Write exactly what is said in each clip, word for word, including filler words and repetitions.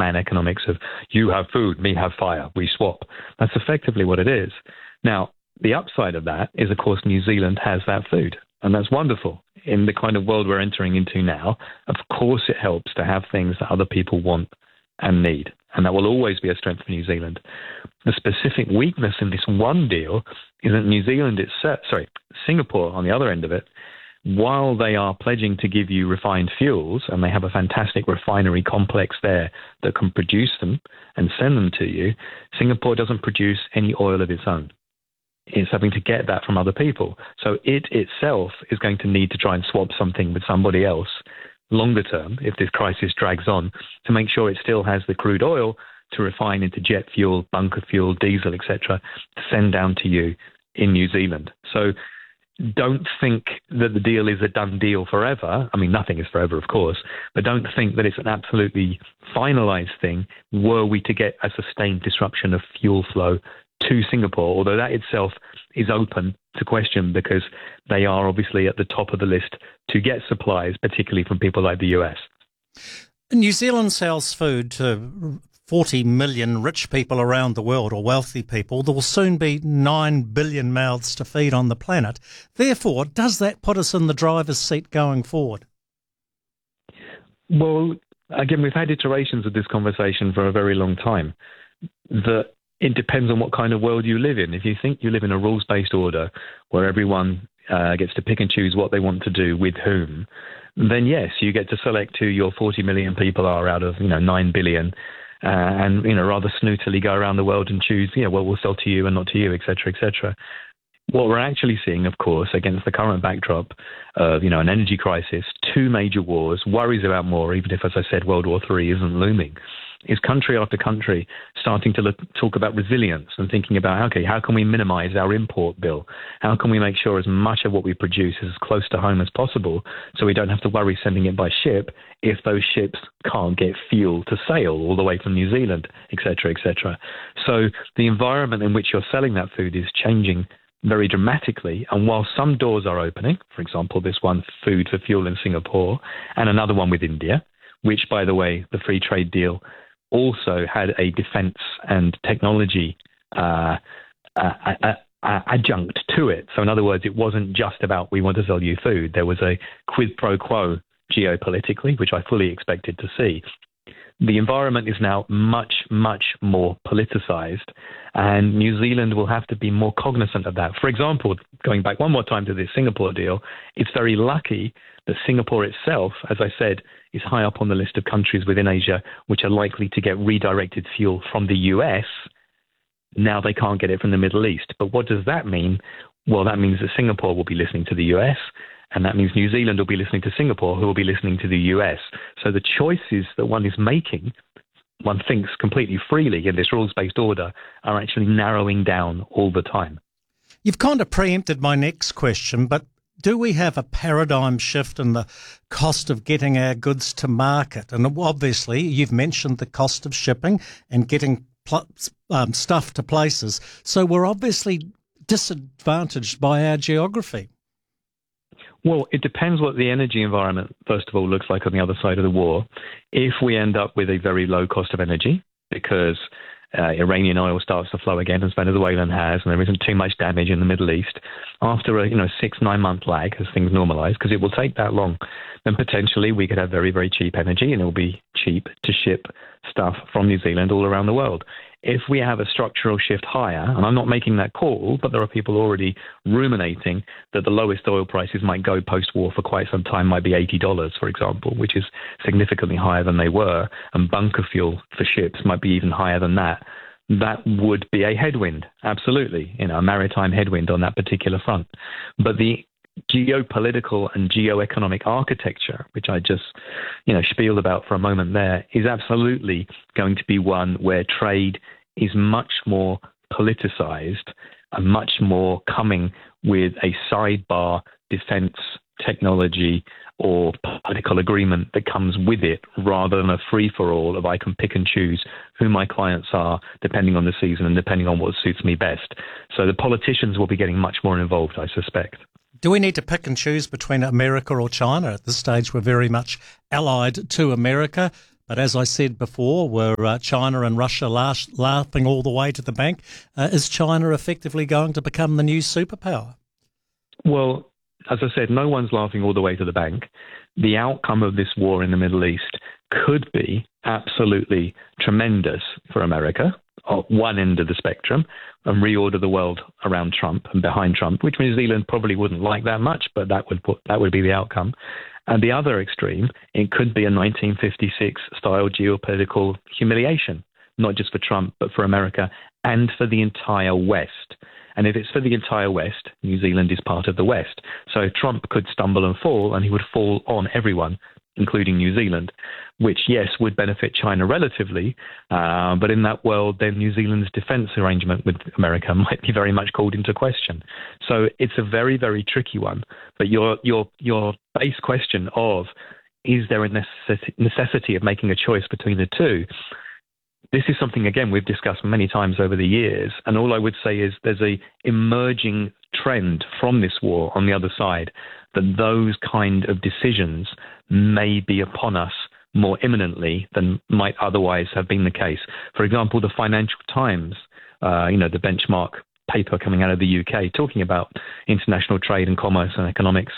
caveman economics of you have food, me have fire, we swap. That's effectively what it is. Now, the upside of that is, of course, New Zealand has that food, and that's wonderful. In the kind of world we're entering into now, of course it helps to have things that other people want and need, and that will always be a strength for New Zealand. The specific weakness in this one deal is that New Zealand itself, sorry, Singapore on the other end of it, while they are pledging to give you refined fuels, and they have a fantastic refinery complex there that can produce them and send them to you, Singapore doesn't produce any oil of its own. It's having to get that from other people. So it itself is going to need to try and swap something with somebody else longer term, if this crisis drags on, to make sure it still has the crude oil to refine into jet fuel, bunker fuel, diesel, et cetera, to send down to you in New Zealand. So don't think that the deal is a done deal forever. I mean, nothing is forever, of course, but don't think that it's an absolutely finalized thing were we to get a sustained disruption of fuel flow to Singapore, although that itself is open to question because they are obviously at the top of the list to get supplies, particularly from people like the U S. New Zealand sells food to forty million rich people around the world, or wealthy people. There will soon be nine billion mouths to feed on the planet. Therefore, does that put us in the driver's seat going forward? Well, again, we've had iterations of this conversation for a very long time. The It depends on what kind of world you live in. If you think you live in a rules-based order where everyone uh, gets to pick and choose what they want to do with whom, then yes, you get to select who your forty million people are out of, you know, nine billion, uh, and, you know, rather snootily go around the world and choose, you know, well, we'll sell to you and not to you, et cetera, et cetera. What we're actually seeing, of course, against the current backdrop of, you know, an energy crisis, two major wars, worries about more, even if, as I said, World War Three isn't looming, is country after country starting to look, talk about resilience and thinking about, okay, how can we minimize our import bill? How can we make sure as much of what we produce is as close to home as possible so we don't have to worry sending it by ship if those ships can't get fuel to sail all the way from New Zealand, et cetera, et cetera. So the environment in which you're selling that food is changing very dramatically. And while some doors are opening, for example, this one, food for fuel in Singapore, and another one with India, which, by the way, the free trade deal also had a defense and technology uh, uh, uh, uh, adjunct to it. So in other words, it wasn't just about we want to sell you food. There was a quid pro quo geopolitically, which I fully expected to see. The environment is now much, much more politicized, and New Zealand will have to be more cognizant of that. For example, going back one more time to this Singapore deal, it's very lucky that Singapore itself, as I said, is high up on the list of countries within Asia which are likely to get redirected fuel from the U S. Now they can't get it from the Middle East. But what does that mean? Well, that means that Singapore will be listening to the U S, and that means New Zealand will be listening to Singapore, who will be listening to the U S. So the choices that one is making, one thinks completely freely in this rules-based order, are actually narrowing down all the time. You've kind of preempted my next question, but do we have a paradigm shift in the cost of getting our goods to market? And obviously, you've mentioned the cost of shipping and getting pl- um, stuff to places. So we're obviously disadvantaged by our geography. Well, it depends what the energy environment, first of all, looks like on the other side of the war. If we end up with a very low cost of energy, because uh, Iranian oil starts to flow again, as Venezuelan has, and there isn't too much damage in the Middle East, after a you know six, nine-month lag as things normalize, because it will take that long, then potentially we could have very, very cheap energy, and it will be cheap to ship stuff from New Zealand all around the world. If we have a structural shift higher, and I'm not making that call, but there are people already ruminating that the lowest oil prices might go post-war for quite some time, might be eighty dollars, for example, which is significantly higher than they were, and bunker fuel for ships might be even higher than that. That would be a headwind, absolutely, you know, a maritime headwind on that particular front. But the geopolitical and geoeconomic architecture, which I just, you know, spieled about for a moment there, is absolutely going to be one where trade is much more politicized and much more coming with a sidebar defense technology or political agreement that comes with it, rather than a free-for-all of I can pick and choose who my clients are depending on the season and depending on what suits me best. So the politicians will be getting much more involved, I suspect. Do we need to pick and choose between America or China? At this stage, we're very much allied to America. But as I said before, were uh, China and Russia laugh, laughing all the way to the bank? Uh, is China effectively going to become the new superpower? Well, as I said, no one's laughing all the way to the bank. The outcome of this war in the Middle East could be absolutely tremendous for America at one end of the spectrum and reorder the world around Trump and behind Trump, which New Zealand probably wouldn't like that much, but that would put, that would be the outcome. And the other extreme, it could be a nineteen fifty-six style geopolitical humiliation, not just for Trump, but for America and for the entire West. And if it's for the entire West, New Zealand is part of the West. So Trump could stumble and fall, and he would fall on everyone, including New Zealand, which, yes, would benefit China relatively. Uh, but in that world, then New Zealand's defense arrangement with America might be very much called into question. So it's a very, very tricky one. But your your your base question of, is there a necess- necessity of making a choice between the two? This is something, again, we've discussed many times over the years. And all I would say is there's a emerging trend from this war on the other side that those kind of decisions may be upon us more imminently than might otherwise have been the case. For example, the Financial Times, uh, you know, the benchmark paper coming out of the U K talking about international trade and commerce and economics,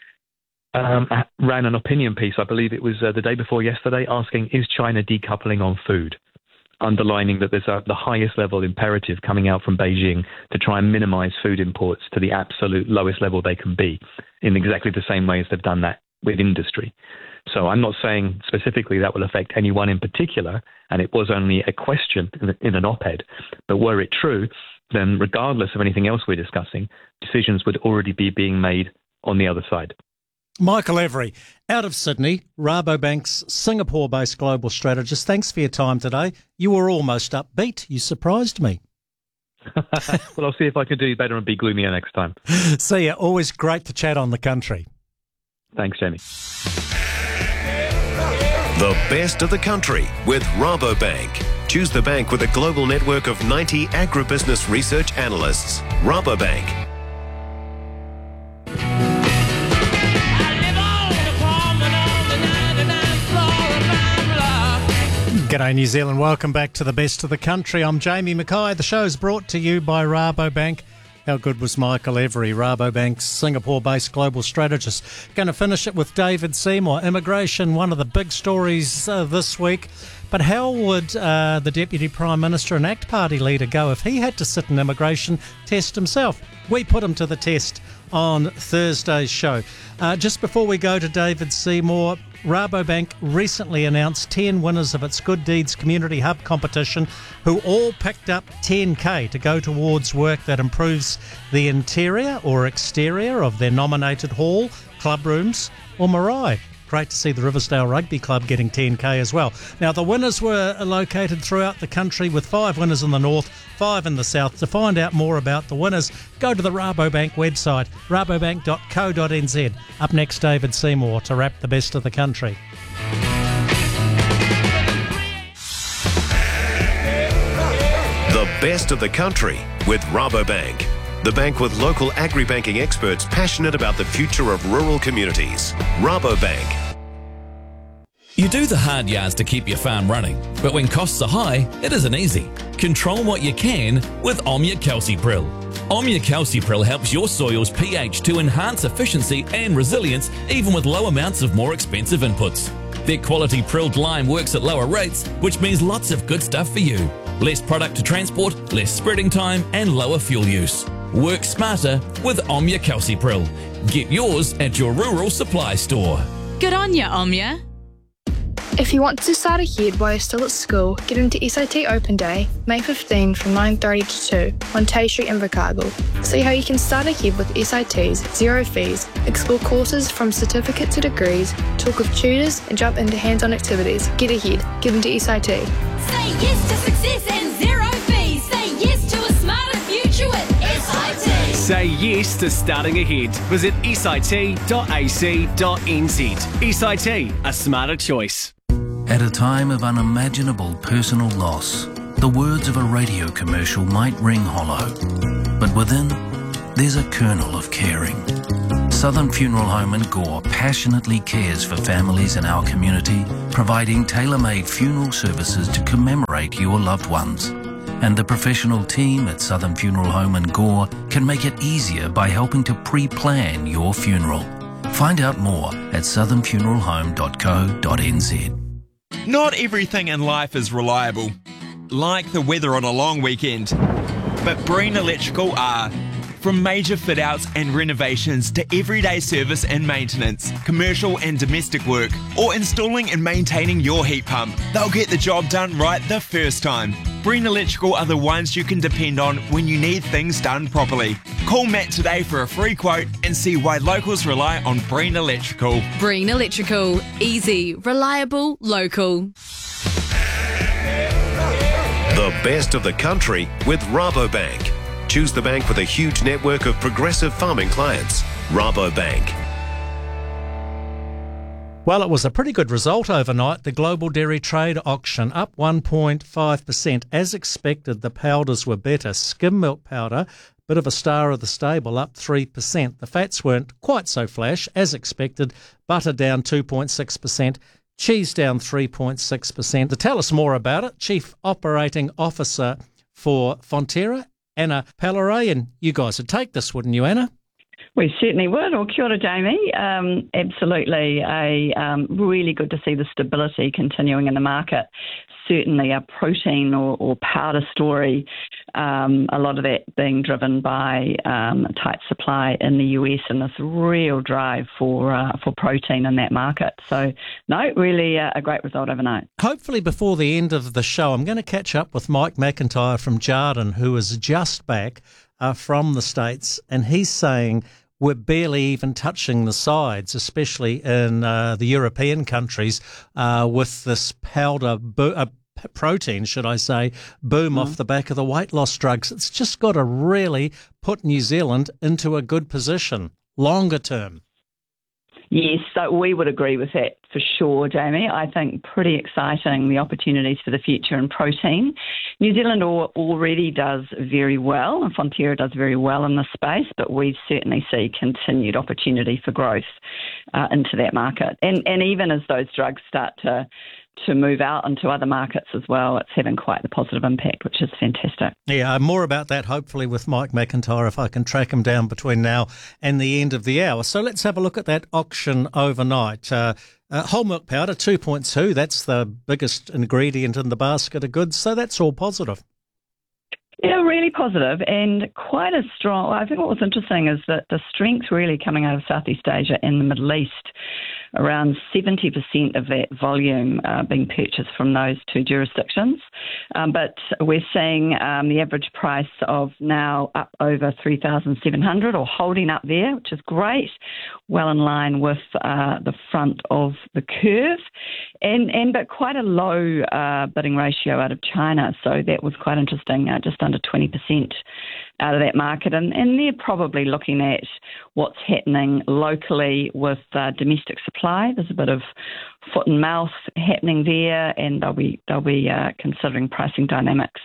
um, ran an opinion piece, I believe it was uh, the day before yesterday, asking, is China decoupling on food? Underlining that there's a, the highest level imperative coming out from Beijing to try and minimize food imports to the absolute lowest level they can be, in exactly the same way as they've done that with industry. So I'm not saying specifically that will affect anyone in particular, and it was only a question in, in an op-ed. But were it true, then regardless of anything else we're discussing, decisions would already be being made on the other side. Michael Every, out of Sydney, Rabobank's Singapore-based global strategist. Thanks for your time today. You were almost upbeat. You surprised me. Well, I'll see if I can do better and be gloomier next time. See ya. Always great to chat on the country. Thanks, Jamie. The best of the country with Rabobank. Choose the bank with a global network of ninety agribusiness research analysts. Rabobank. G'day New Zealand, welcome back to the best of the country. I'm Jamie Mackay. The show's brought to you by Rabobank. How good was Michael Every, Rabobank's Singapore-based global strategist? Going to finish it with David Seymour. Immigration, one of the big stories uh, this week. But how would uh, the Deputy Prime Minister and ACT Party leader go if he had to sit an immigration test himself? We put him to the test on Thursday's show. Uh, just before we go to David Seymour, Rabobank recently announced ten winners of its Good Deeds Community Hub competition who all picked up ten K to go towards work that improves the interior or exterior of their nominated hall, club rooms or marae. Great to see the Riversdale Rugby Club getting ten K as well. Now, the winners were located throughout the country with five winners in the north, five in the south. To find out more about the winners, go to the Rabobank website, rabobank dot co dot n z. Up next, David Seymour to wrap the best of the country. The best of the country with Rabobank. The bank with local agri-banking experts passionate about the future of rural communities. Rabobank. You do the hard yards to keep your farm running, but when costs are high, it isn't easy. Control what you can with Omnia Calcipril. Omnia Calcipril helps your soil's pH to enhance efficiency and resilience even with low amounts of more expensive inputs. Their quality prilled lime works at lower rates, which means lots of good stuff for you. Less product to transport, less spreading time, and lower fuel use. Work smarter with Omnia Calcipril. Get yours at your rural supply store. Good on ya, Omnia. If you want to start ahead while you're still at school, get into S I T Open Day, May fifteenth from nine thirty to two on Tay Street in Invercargill. See how you can start ahead with S I Ts, zero fees, explore courses from certificate to degrees, talk with tutors and jump into hands-on activities. Get ahead, get into S I T. Say yes to success and zero fees. Say yes to a smarter future with S I T. Say yes to starting ahead. Visit S I T dot A C dot N Z. S I T, a smarter choice. At a time of unimaginable personal loss, the words of a radio commercial might ring hollow, but within, there's a kernel of caring. Southern Funeral Home in Gore passionately cares for families in our community, providing tailor-made funeral services to commemorate your loved ones. And the professional team at Southern Funeral Home in Gore can make it easier by helping to pre-plan your funeral. Find out more at southern funeral home dot co dot n z. Not everything in life is reliable, like the weather on a long weekend, but Breen Electrical are. From major fit-outs and renovations to everyday service and maintenance, commercial and domestic work, or installing and maintaining your heat pump, they'll get the job done right the first time. Breen Electrical are the ones you can depend on when you need things done properly. Call Matt today for a free quote and see why locals rely on Breen Electrical. Breen Electrical. Easy, reliable, local. The best of the country with Rabobank. Choose the bank with a huge network of progressive farming clients. Rabobank. Well, it was a pretty good result overnight. The global dairy trade auction up one point five percent. As expected, the powders were better. Skim milk powder, bit of a star of the stable, up three percent. The fats weren't quite so flash. As expected, butter down two point six percent. Cheese down three point six percent. To tell us more about it, Chief Operating Officer for Fonterra, Anna Palleray, and you guys would take this, wouldn't you, Anna? We certainly would. Well, kia ora, Jamie. Um, absolutely. A, um, really good to see the stability continuing in the market. Certainly a protein or, or powder story, um, a lot of that being driven by um, tight supply in the U S and this real drive for uh, for protein in that market. So, no, really uh, a great result overnight. Hopefully before the end of the show, I'm going to catch up with Mike McIntyre from Jarden, who is just back uh, from the States, and he's saying we're barely even touching the sides, especially in uh, the European countries, uh, with this powder bo- uh, protein, should I say, boom mm. off the back of the weight loss drugs. It's just got to really put New Zealand into a good position, longer term. Yes, so we would agree with that for sure, Jamie. I think pretty exciting, the opportunities for the future in protein. New Zealand already does very well, and Fonterra does very well in this space, but we certainly see continued opportunity for growth uh, into that market. And, and even as those drugs start to to move out into other markets as well, it's having quite the positive impact, which is fantastic. Yeah, more about that hopefully with Mike McIntyre if I can track him down between now and the end of the hour. So let's have a look at that auction overnight. Uh, uh, whole milk powder, two point two, that's the biggest ingredient in the basket of goods, so that's all positive. Yeah, really positive and quite a strong. I think what was interesting is that the strength really coming out of Southeast Asia and the Middle East, around seventy percent of that volume uh, being purchased from those two jurisdictions. Um, but we're seeing um, the average price of now up over three thousand seven hundred dollars or holding up there, which is great, well in line with uh, the front of the curve. And, and but quite a low uh, bidding ratio out of China, so that was quite interesting, uh, just under twenty percent out of that market. And, and they're probably looking at what's happening locally with uh, domestic supply. There's a bit of foot and mouth happening there, and they'll be, they'll be uh, considering pricing dynamics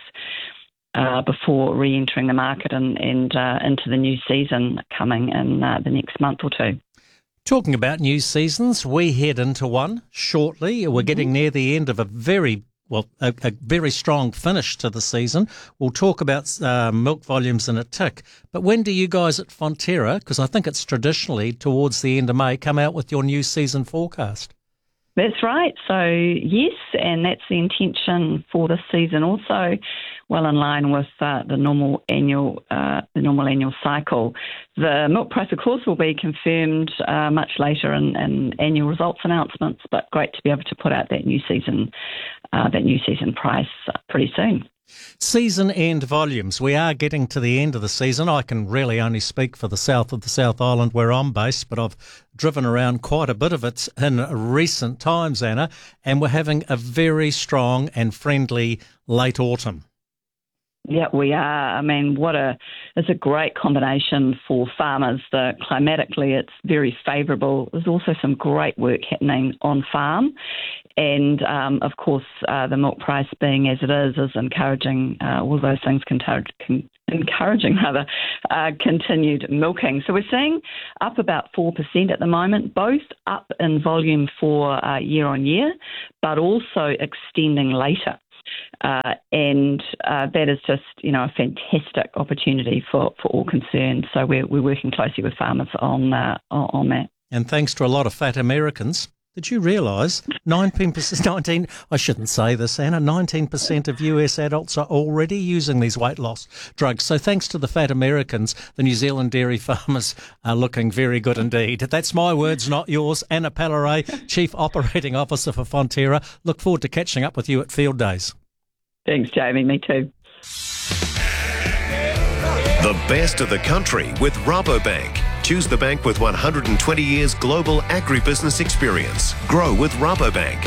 uh, before re-entering the market and, and uh, into the new season coming in uh, the next month or two. Talking about new seasons, we head into one shortly. We're getting near the end of a very, well, a, a very strong finish to the season. We'll talk about uh, milk volumes in a tick. But when do you guys at Fonterra, because I think it's traditionally towards the end of May, come out with your new season forecast? That's right. So, yes, and that's the intention for this season also, well in line with uh, the normal annual uh, the normal annual cycle. The milk price, of course, will be confirmed uh, much later in, in annual results announcements, but great to be able to put out that new season uh, that new season price uh, pretty soon. Season end volumes. We are getting to the end of the season. I can really only speak for the south of the South Island where I'm based, but I've driven around quite a bit of it in recent times, Anna, and we're having a very strong and friendly late autumn. Yeah, we are. I mean, what a it's a great combination for farmers. The climatically, it's very favourable. There's also some great work happening on farm, and um, of course, uh, the milk price being as it is is encouraging uh, all those things. Con- con- encouraging rather uh, continued milking. So we're seeing up about four percent at the moment, both up in volume for uh, year on year, but also extending later. Uh, and uh, that is just, you know, a fantastic opportunity for, for all concerned. So we're we're working closely with farmers on uh, on that. And thanks to a lot of fat Americans, did you realise nineteen percent, nineteen, I shouldn't say this, Anna, nineteen percent of U S adults are already using these weight loss drugs. So thanks to the fat Americans, the New Zealand dairy farmers are looking very good indeed. That's my words, not yours. Anna Palleray, Chief Operating Officer for Fonterra. Look forward to catching up with you at Field Days. Thanks, Jamie. Me too. The best of the country with Rabobank. Choose the bank with one hundred twenty years global agribusiness experience. Grow with Rabobank.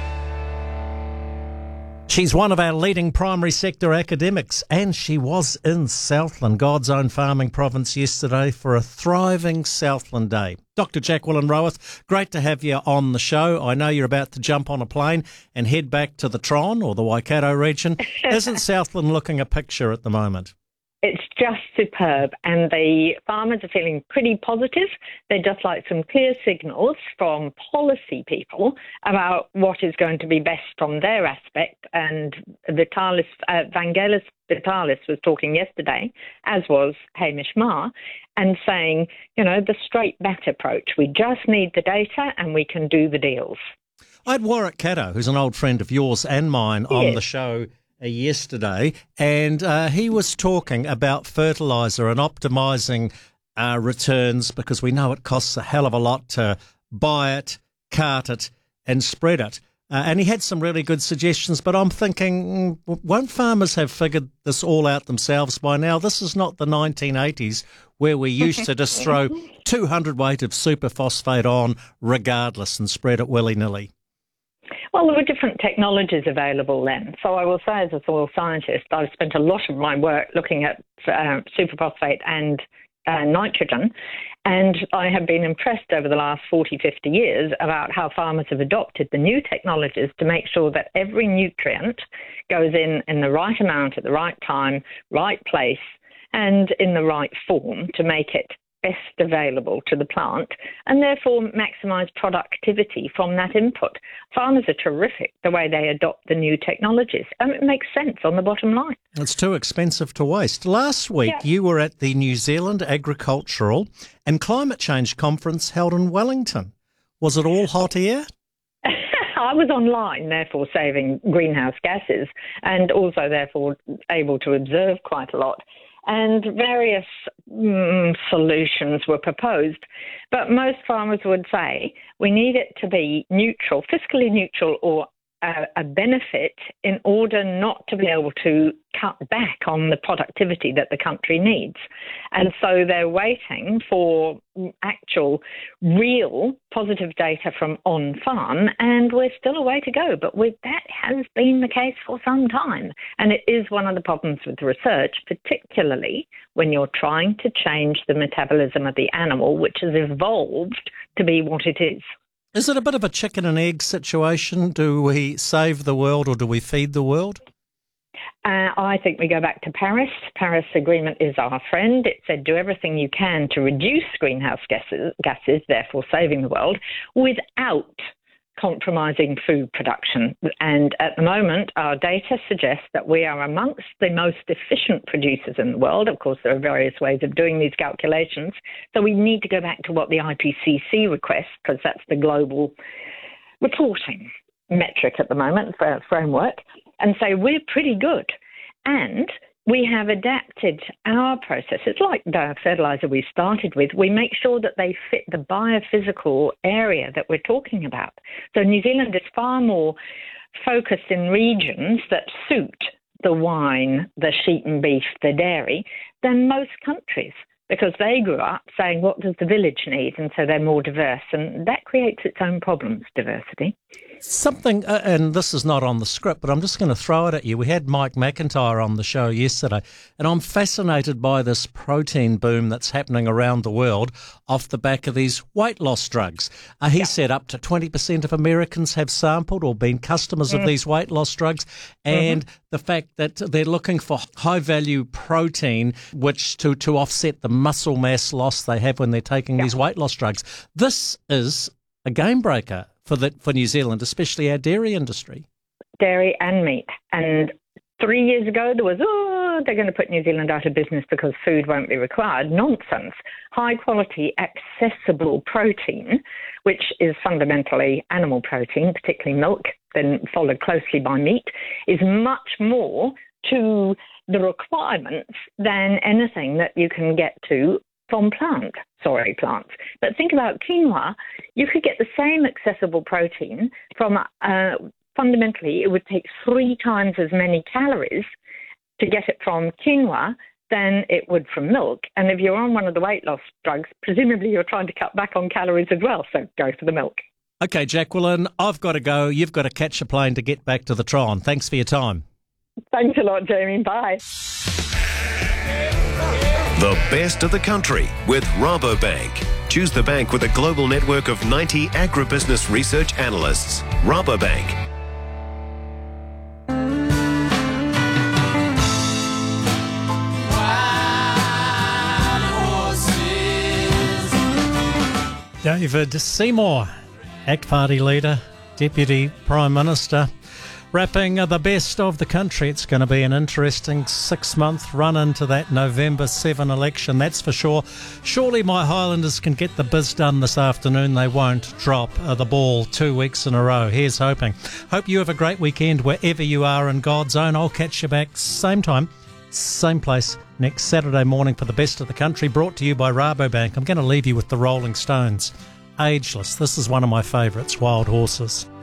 She's one of our leading primary sector academics, and she was in Southland, God's own farming province, yesterday for a thriving Southland Day. Doctor Jacqueline Roworth, great to have you on the show. I know you're about to jump on a plane and head back to the Tron or the Waikato region. Isn't Southland looking a picture at the moment? It's just superb, and the farmers are feeling pretty positive. They'd just like some clear signals from policy people about what is going to be best from their aspect. And Vitalis, uh, Vangelis Vitalis was talking yesterday, as was Hamish Marr, and saying, you know, the straight bat approach. We just need the data and we can do the deals. I had Warwick Caddo, who's an old friend of yours and mine, on Yes. the show yesterday, and uh, he was talking about fertiliser and optimising uh, returns, because we know it costs a hell of a lot to buy it, cart it and spread it. Uh, and he had some really good suggestions, but I'm thinking, mm, won't farmers have figured this all out themselves by now? This is not the nineteen eighties where we used to just throw two hundred weight of superphosphate on regardless and spread it willy-nilly. Well, there were different technologies available then. So I will say, as a soil scientist, I've spent a lot of my work looking at uh, superphosphate and uh, nitrogen, and I have been impressed over the last forty, fifty years about how farmers have adopted the new technologies to make sure that every nutrient goes in in the right amount at the right time, right place, and in the right form to make it best available to the plant, and therefore maximise productivity from that input. Farmers are terrific the way they adopt the new technologies, and it makes sense on the bottom line. It's too expensive to waste. Last week Yeah. you were at the New Zealand Agricultural and Climate Change Conference held in Wellington. Was it all hot air? I was online, therefore saving greenhouse gases, and also therefore able to observe quite a lot. And various mm, solutions were proposed. But most farmers would say we need it to be neutral, fiscally neutral, or a, a benefit in order not to be able to cut back on the productivity that the country needs. And so they're waiting for actual, real positive data from on-farm, and we're still a way to go. But with that has been the case for some time. And it is one of the problems with research, particularly when you're trying to change the metabolism of the animal, which has evolved to be what it is. Is it a bit of a chicken and egg situation? Do we save the world or do we feed the world? Uh, I think we go back to Paris. Paris Agreement is our friend. It said do everything you can to reduce greenhouse gases, gases, therefore saving the world, without compromising food production. And at the moment, our data suggests that we are amongst the most efficient producers in the world. Of course, there are various ways of doing these calculations. So we need to go back to what the I P C C requests, because that's the global reporting metric at the moment, for framework, and say we're pretty good. And we have adapted our processes, like the fertiliser we started with. We make sure that they fit the biophysical area that we're talking about. So New Zealand is far more focused in regions that suit the wine, the sheep and beef, the dairy, than most countries. because they grew up saying, what does the village need? And so they're more diverse. And that creates its own problems, diversity. Something, uh, and this is not on the script, but I'm just going to throw it at you. We had Mike McIntyre on the show yesterday, and I'm fascinated by this protein boom that's happening around the world off the back of these weight loss drugs. Uh, he yeah. said up to twenty percent of Americans have sampled or been customers mm. of these weight loss drugs, and mm-hmm. the fact that they're looking for high-value protein, which to, to offset the muscle mass loss they have when they're taking yeah. these weight loss drugs. This is a game breaker for the, for New Zealand, especially our dairy industry. Dairy and meat. And three years ago, there was, oh, they're going to put New Zealand out of business because food won't be required. Nonsense. High-quality, accessible protein, which is fundamentally animal protein, particularly milk, then followed closely by meat, is much more to the requirements than anything that you can get to from plant, sorry, plants. But think about quinoa. You could get the same accessible protein from, uh, fundamentally, it would take three times as many calories to get it from quinoa than it would from milk. And if you're on one of the weight loss drugs, presumably you're trying to cut back on calories as well, so go for the milk. Okay, Jacqueline, I've got to go. You've got to catch a plane to get back to the Tron. Thanks for your time. Thanks a lot, Jamie. Bye. The best of the country with Rabobank. Choose the bank with a global network of ninety agribusiness research analysts. Rabobank. David Seymour, ACT Party leader, Deputy Prime Minister, wrapping the best of the country. It's going to be an interesting six-month run into that November seventh election, that's for sure. Surely my Highlanders can get the biz done this afternoon. They won't drop uh, the ball two weeks in a row. Here's hoping. Hope you have a great weekend wherever you are in God's own. I'll catch you back same time, same place next Saturday morning for the best of the country, brought to you by Rabobank. I'm going to leave you with the Rolling Stones. Ageless. This is one of my favourites, Wild Horses.